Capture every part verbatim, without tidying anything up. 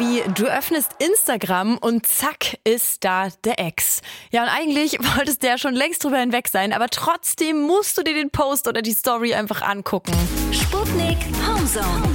wie du öffnest Instagram und zack ist da der Ex. Ja, und eigentlich wolltest du ja schon längst drüber hinweg sein, aber trotzdem musst du dir den Post oder die Story einfach angucken. Sputnik Homezone.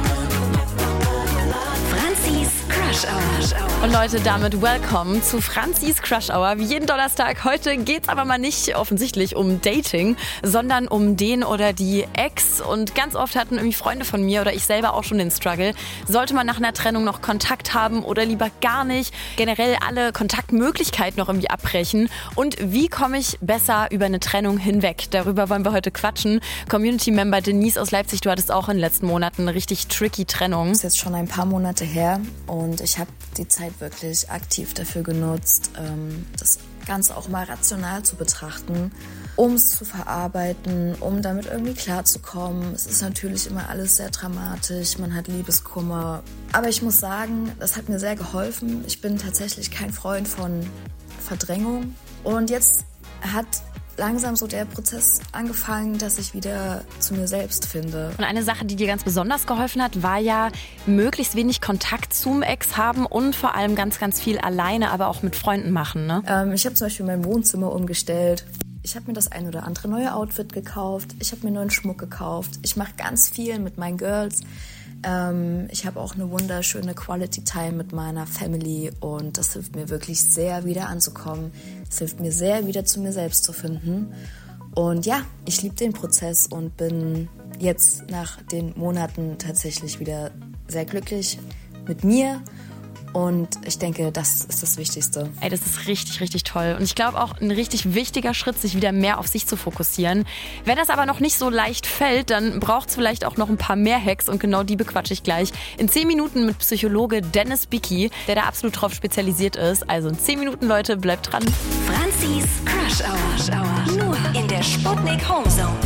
Franzis Crush Hour. Und Leute, damit willkommen zu Franzis Crush Hour. Wie jeden Donnerstag. Heute geht's aber mal nicht offensichtlich um Dating, sondern um den oder die Ex. Und ganz oft hatten irgendwie Freunde von mir oder ich selber auch schon den Struggle. Sollte man nach einer Trennung noch Kontakt haben oder lieber gar nicht? Generell alle Kontaktmöglichkeiten noch irgendwie abbrechen. Und wie komme ich besser über eine Trennung hinweg? Darüber wollen wir heute quatschen. Community-Member Denise aus Leipzig, du hattest auch in den letzten Monaten eine richtig tricky Trennung. Das ist jetzt schon ein paar Monate her und ich habe die Zeit wirklich aktiv dafür genutzt, das Ganze auch mal rational zu betrachten, um es zu verarbeiten, um damit irgendwie klarzukommen. Es ist natürlich immer alles sehr dramatisch, man hat Liebeskummer. Aber ich muss sagen, das hat mir sehr geholfen. Ich bin tatsächlich kein Freund von Verdrängung. Und jetzt hat langsam so der Prozess angefangen, dass ich wieder zu mir selbst finde. Und eine Sache, die dir ganz besonders geholfen hat, war ja möglichst wenig Kontakt zum Ex haben und vor allem ganz, ganz viel alleine, aber auch mit Freunden machen, ne? Ähm, ich habe zum Beispiel mein Wohnzimmer umgestellt. Ich habe mir das ein oder andere neue Outfit gekauft. Ich habe mir neuen Schmuck gekauft. Ich mache ganz viel mit meinen Girls. Ähm, ich habe auch eine wunderschöne Quality Time mit meiner Family und das hilft mir wirklich sehr, wieder anzukommen. Es hilft mir sehr, wieder zu mir selbst zu finden. Und ja, ich liebe den Prozess und bin jetzt nach den Monaten tatsächlich wieder sehr glücklich mit mir. Und ich denke, das ist das Wichtigste. Ey, das ist richtig, richtig toll. Und ich glaube auch ein richtig wichtiger Schritt, sich wieder mehr auf sich zu fokussieren. Wenn das aber noch nicht so leicht fällt, dann braucht es vielleicht auch noch ein paar mehr Hacks. Und genau die bequatsche ich gleich in zehn Minuten mit Psychologe Dennis Bicki, der da absolut drauf spezialisiert ist. Also in zehn Minuten, Leute, bleibt dran. Franzis Crush Hour. Nur in der Sputnik Homezone.